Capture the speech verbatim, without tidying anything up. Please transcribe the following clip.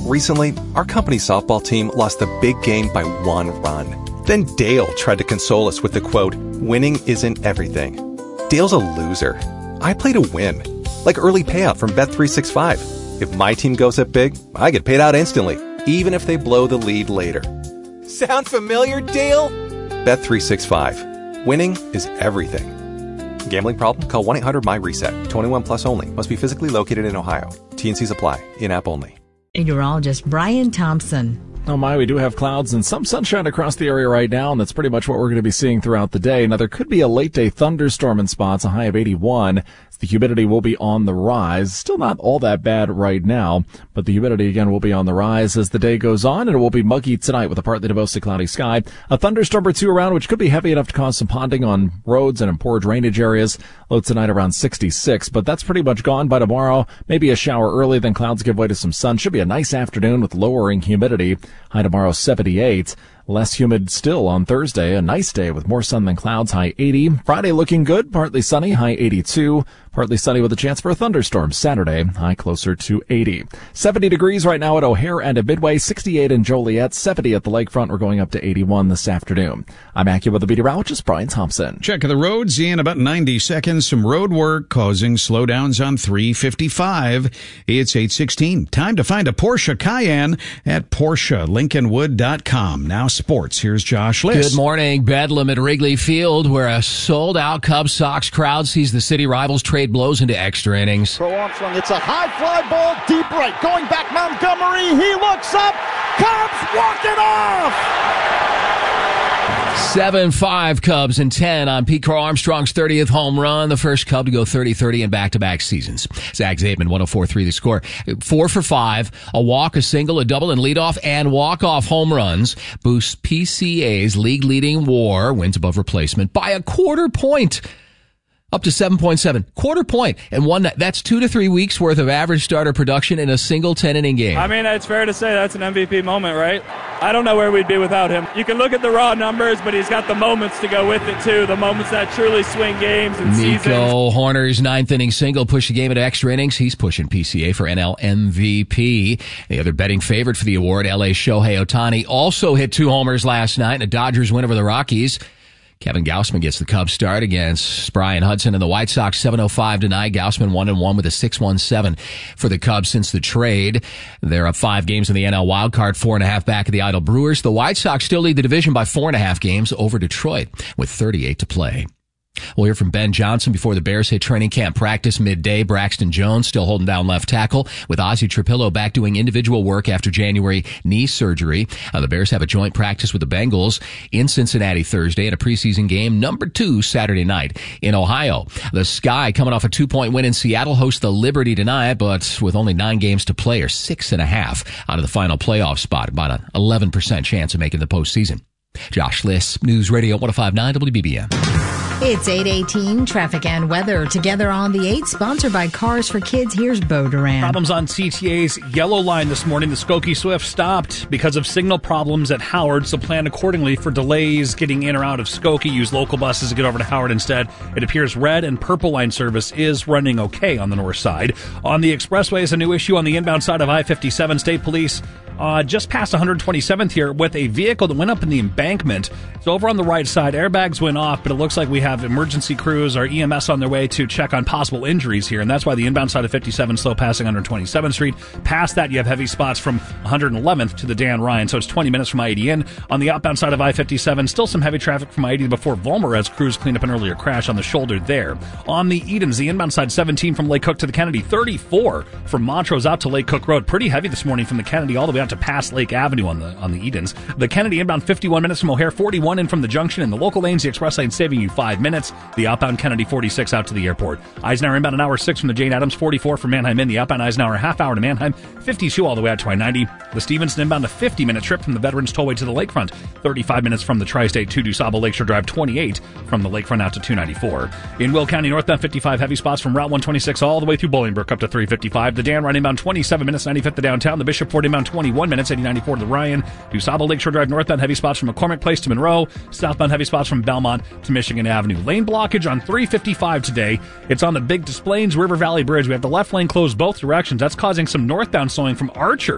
Recently, our company's softball team lost the big game by one run. Then Dale tried to console us with the quote, "Winning isn't everything." Dale's a loser. I play to win. Like early payout from Bet three sixty-five. If my team goes up big, I get paid out instantly, even if they blow the lead later. Sound familiar, Dale? Bet three sixty-five. Winning is everything. Gambling problem? Call one eight hundred M Y reset. twenty-one plus only. Must be physically located in Ohio. T and Cs apply. In-app only. Meteorologist Brian Thompson. Oh my, we do have clouds and some sunshine across the area right now, and that's pretty much what we're going to be seeing throughout the day. Now, there could be a late-day thunderstorm in spots, a high of eighty-one. The humidity will be on the rise. Still not all that bad right now, but the humidity again will be on the rise as the day goes on, and it will be muggy tonight with a partly to mostly cloudy sky. A thunderstorm or two around, which could be heavy enough to cause some ponding on roads and in poor drainage areas. Low tonight around sixty-six, but that's pretty much gone by tomorrow. Maybe a shower early, then clouds give way to some sun. Should be a nice afternoon with lowering humidity. High tomorrow seventy-eight. Less humid still on Thursday. A nice day with more sun than clouds, high eighty. Friday looking good, partly sunny, high eighty-two. Partly sunny with a chance for a thunderstorm Saturday, high closer to eighty. seventy degrees right now at O'Hare and at Midway, sixty-eight in Joliet, seventy at the lakefront. We're going up to eighty-one this afternoon. I'm AccuWeather meteorologist Brian Thompson. Check of the roads in about ninety seconds. Some road work causing slowdowns on three fifty-five. It's eight sixteen. Time to find a Porsche Cayenne at Porsche Lincolnwood dot com. Now sports. Here's Josh Liss. Good morning. Bedlam at Wrigley Field, where a sold-out Cubs Sox crowd sees the city rivals trade blows into extra innings. Pro Armstrong, it's a high fly ball, deep right. Going back, Montgomery. He looks up. Cubs walk it off. seven five Cubs and ten on Pete Crow Armstrong's thirtieth home run, the first Cub to go thirty thirty in back-to-back seasons. Zach Zaidman, one oh four point three the score. Four for five, a walk, a single, a double, and leadoff and walk-off home runs boosts P C A's league-leading WAR, wins above replacement, by a quarter point. Up to seven point seven. Quarter point. And one that's two to three weeks worth of average starter production in a single ten-inning game. I mean, it's fair to say that's an M V P moment, right? I don't know where we'd be without him. You can look at the raw numbers, but he's got the moments to go with it, too. The moments that truly swing games and seasons. Nico Horner's ninth-inning single pushed the game into extra innings. He's pushing P C A for N L M V P. The other betting favorite for the award, L A's Shohei Ohtani, also hit two homers last night in a Dodgers win over the Rockies. Kevin Gausman gets the Cubs start against Brian Hudson and the White Sox. seven oh five tonight. Gausman one and one with a six one seven for the Cubs since the trade. They're up five games in the N L wildcard, four and a half back of the Idle Brewers. The White Sox still lead the division by four and a half games over Detroit with thirty-eight to play. We'll hear from Ben Johnson before the Bears hit training camp practice midday. Braxton Jones still holding down left tackle, with Ozzie Trapillo back doing individual work after January knee surgery. Uh, the Bears have a joint practice with the Bengals in Cincinnati Thursday and a preseason game number two Saturday night in Ohio. The Sky, coming off a two-point win in Seattle, hosts the Liberty tonight, but with only nine games to play, or six and a half out of the final playoff spot, about an eleven percent chance of making the postseason. Josh Liss, News Radio one oh five point nine W B B M. It's eight eighteen, traffic and weather together on the eight, sponsored by Cars for Kids. Here's Bo Duran. Problems on C T A's Yellow Line this morning. The Skokie Swift stopped because of signal problems at Howard, so plan accordingly for delays getting in or out of Skokie. Use local buses to get over to Howard instead. It appears Red and Purple Line service is running okay on the north side. On the expressways, a new issue on the inbound side of I fifty-seven. State Police Uh, just past one hundred twenty-seventh here with a vehicle that went up in the embankment. It's over on the right side. Airbags went off, but it looks like we have emergency crews or E M S on their way to check on possible injuries here, and that's why the inbound side of fifty-seven slow passing one hundred twenty-seventh Street. Past that, you have heavy spots from one hundred eleventh to the Dan Ryan, so it's twenty minutes from I eighty in. On the outbound side of I fifty-seven, still some heavy traffic from I eighty before Vollmer as crews clean up an earlier crash on the shoulder there. On the Edens, the inbound side seventeen from Lake Cook to the Kennedy, thirty-four from Montrose out to Lake Cook Road. Pretty heavy this morning from the Kennedy all the way out to past Lake Avenue on the on the Edens. The Kennedy inbound fifty-one minutes from O'Hare, forty-one in from the junction. In the local lanes, the express lane saving you five minutes. The outbound Kennedy forty-six out to the airport. Eisenhower inbound an hour six from the Jane Addams, forty-four from Manheim in. The outbound Eisenhower half hour to Manheim, fifty-two all the way out to I ninety. The Stevenson inbound a fifty minute trip from the Veterans Tollway to the Lakefront, thirty-five minutes from the Tri-State to DuSable Lakeshore Drive, twenty-eight from the Lakefront out to two ninety-four. In Will County, northbound fifty-five heavy spots from Route one twenty-six all the way through Bolingbrook up to three fifty-five. The Dan Ryan inbound twenty-seven minutes, ninety-fifth to downtown. The Bishop Ford inbound twenty-one minutes, eighty ninety-four to the Ryan. DuSable Lakeshore Drive northbound heavy spots from McCormick Place to Monroe. Southbound heavy spots from Belmont to Michigan Avenue. Lane blockage on three fifty-five today. It's on the Big Des Plaines River Valley Bridge. We have the left lane closed both directions. That's causing some northbound slowing from Archer